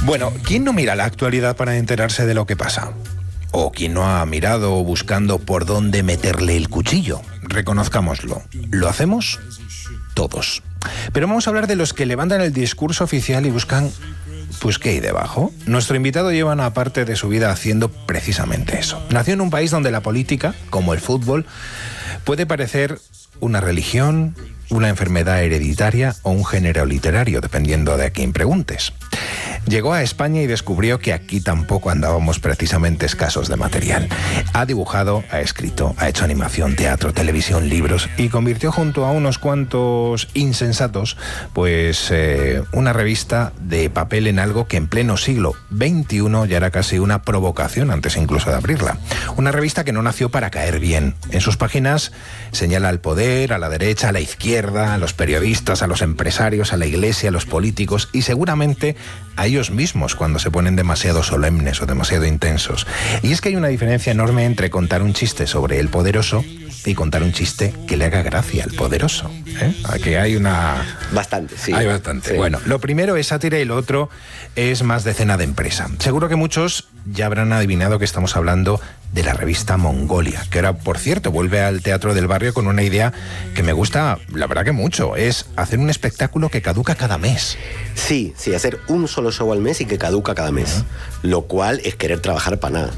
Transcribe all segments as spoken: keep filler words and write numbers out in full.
Bueno, ¿quién no mira la actualidad para enterarse de lo que pasa? ¿O quién no ha mirado buscando por dónde meterle el cuchillo? Reconozcámoslo. ¿Lo hacemos? Todos. Pero vamos a hablar de los que levantan el discurso oficial y buscan, pues, ¿qué hay debajo? Nuestro invitado lleva una parte de su vida haciendo precisamente eso. Nació en un país donde la política, como el fútbol, puede parecer una religión, una enfermedad hereditaria o un género literario, dependiendo de a quién preguntes. Llegó a España y descubrió que aquí tampoco andábamos precisamente escasos de material. Ha dibujado, ha escrito, ha hecho animación, teatro, televisión, libros y convirtió junto a unos cuantos insensatos, pues eh, una revista de papel en algo que en pleno siglo veintiuno ya era casi una provocación antes incluso de abrirla. Una revista que no nació para caer bien. En sus páginas señala al poder, a la derecha, a la izquierda, a los periodistas, a los empresarios, a la iglesia, a los políticos y seguramente a ellos mismos cuando se ponen demasiado solemnes o demasiado intensos. Y es que hay una diferencia enorme entre contar un chiste sobre el poderoso y contar un chiste que le haga gracia al poderoso. ¿Eh? Aquí hay una... Bastante, sí. Hay bastante. Sí. Bueno, lo primero es sátira y lo otro es más de cena de empresa. Seguro que muchos ya habrán adivinado que estamos hablando de la revista Mongolia, que ahora, por cierto, vuelve al Teatro del Barrio con una idea que me gusta, la verdad que mucho, es hacer un espectáculo que caduca cada mes. Sí, sí, hacer un solo show al mes y que caduca cada mes, uh-huh. Lo cual es querer trabajar para nada.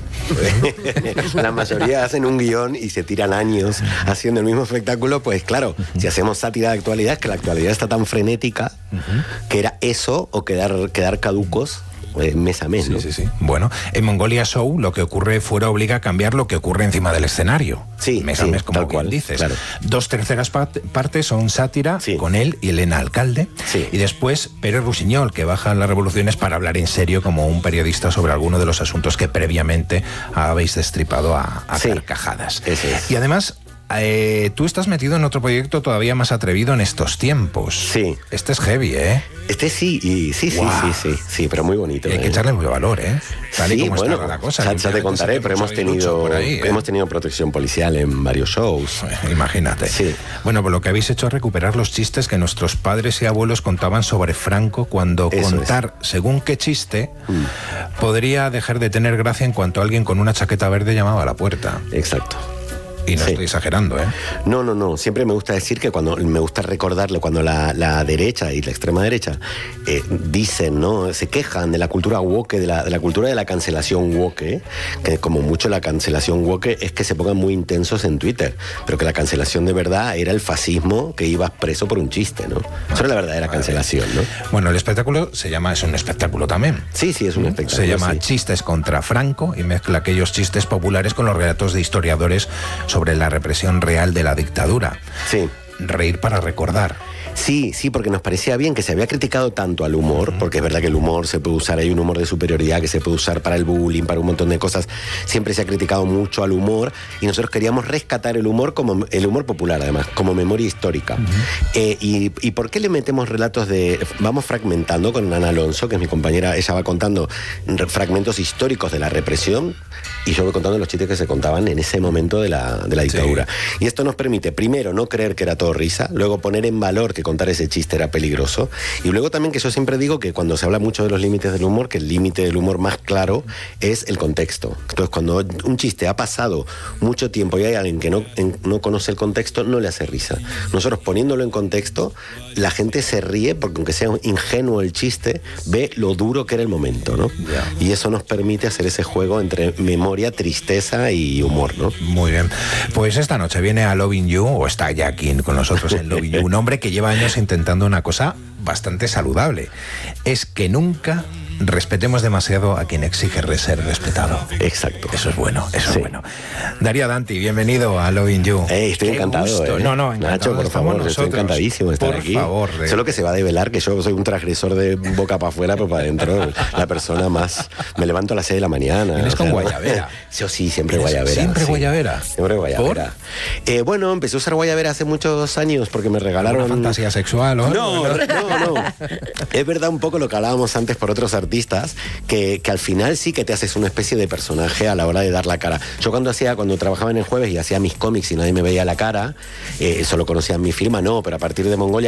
La mayoría hacen un guión y se tiran años haciendo el mismo espectáculo, pues claro, uh-huh. Si hacemos sátira de actualidad, es que la actualidad está tan frenética uh-huh. que era eso o quedar, quedar caducos mes a mes, ¿no? Sí, sí, sí. Bueno, en Mongolia Show lo que ocurre fuera obliga a cambiar lo que ocurre encima del escenario. Sí, mes sí, a mes, como tal bien cual, dices. Claro. Dos terceras part- partes son sátira, sí. Con él y Elena Alcalde. Sí. Y después Pérez Rusiñol, que baja las revoluciones para hablar en serio como un periodista sobre alguno de los asuntos que previamente habéis destripado a, a sí. carcajadas. Eso es. Y además... Eh, tú estás metido en otro proyecto todavía más atrevido en estos tiempos. Sí. Este es heavy, ¿eh? Este sí, y sí, sí, wow. sí, sí, sí, pero muy bonito. Y hay ¿eh? que echarle mucho valor, ¿eh? Tal y sí, como bueno, está la cosa. Ya, ya te contaré, pero hemos tenido, ahí, ¿eh? hemos tenido protección policial en varios shows. Pues, imagínate. Sí. Bueno, pues lo que habéis hecho es recuperar los chistes que nuestros padres y abuelos contaban sobre Franco, cuando Eso contar es. según qué chiste mm. podría dejar de tener gracia en cuanto alguien con una chaqueta verde llamaba a la puerta. Exacto. Y no sí. estoy exagerando, ¿eh? No, no, no. Siempre me gusta decir que cuando me gusta recordarlo, cuando la, la derecha y la extrema derecha eh, dicen, ¿no? Se quejan de la cultura woke, de la, de la cultura de la cancelación woke, ¿eh? Que como mucho la cancelación woke es que se pongan muy intensos en Twitter, pero que la cancelación de verdad era el fascismo que ibas preso por un chiste, ¿no? Eso era la verdadera cancelación, ¿no? Bueno, el espectáculo se llama, es un espectáculo también. Sí, sí, es un espectáculo. Se llama sí. Chistes contra Franco y mezcla aquellos chistes populares con los relatos de historiadores sobre la represión real de la dictadura. Sí. Reír para recordar. Sí, sí, porque nos parecía bien que se había criticado tanto al humor, porque es verdad que el humor se puede usar, hay un humor de superioridad que se puede usar para el bullying, para un montón de cosas, siempre se ha criticado mucho al humor y nosotros queríamos rescatar el humor como el humor popular además, como memoria histórica. Uh-huh. Eh, y, ¿Y por qué le metemos relatos de... Vamos fragmentando con Ana Alonso, que es mi compañera, ella va contando fragmentos históricos de la represión y yo voy contando los chistes que se contaban en ese momento de la, de la dictadura. Sí. Y esto nos permite, primero, no creer que era todo risa, luego poner en valor que contar ese chiste era peligroso, y luego también que yo siempre digo que cuando se habla mucho de los límites del humor, que el límite del humor más claro es el contexto. Entonces, cuando un chiste ha pasado mucho tiempo y hay alguien que no, en, no conoce el contexto, no le hace risa. Nosotros poniéndolo en contexto, la gente se ríe porque aunque sea ingenuo el chiste, ve lo duro que era el momento, ¿no? Yeah. Y eso nos permite hacer ese juego entre memoria, tristeza y humor, ¿no? Muy bien. Pues esta noche viene a Loving You, o está ya aquí con nosotros en Loving You, un hombre que lleva años intentando una cosa bastante saludable. Es que nunca respetemos demasiado a quien exige ser respetado. Exacto. Eso es bueno, eso sí. es bueno. Darío Danti, bienvenido a Loving You. Hey, estoy Qué encantado. Gusto. Eh. No, no, Nacho, por favor, nosotros. Estoy encantadísimo de estar por aquí. Por favor. De... Solo que se va a develar que yo soy un transgresor de boca para afuera, pero para adentro la persona más... Me levanto a las seis de la mañana. ¿Vienes o con sea, guayabera? Yo sí, siempre guayabera. ¿Siempre sí. guayabera? Siempre guayabera. Eh, bueno, empecé a usar guayabera hace muchos años porque me regalaron... ¿Una fantasía sexual o no, no, no, no. Es verdad un poco lo que hablábamos antes por otros artistas, que, que al final sí que te haces una especie de personaje a la hora de dar la cara. Yo cuando hacía, cuando trabajaba en El Jueves y hacía mis cómics y nadie me veía la cara, eh, solo conocían mi firma, no, pero a partir de Mongolia